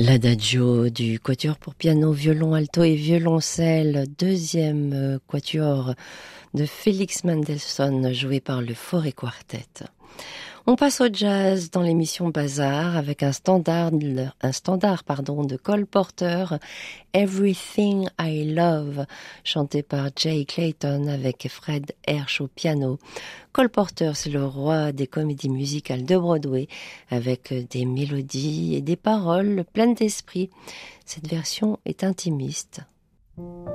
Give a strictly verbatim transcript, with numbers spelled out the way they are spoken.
L'adagio du quatuor pour piano, violon, alto et violoncelle, deuxième euh, quatuor de Félix Mendelssohn, joué par le Fauré Quartet. On passe au jazz dans l'émission Bazar avec un standard, un standard pardon, de Cole Porter, Everything I Love, chanté par Jay Clayton avec Fred Hersch au piano. Cole Porter, c'est le roi des comédies musicales de Broadway, avec des mélodies et des paroles pleines d'esprit. Cette version est intimiste.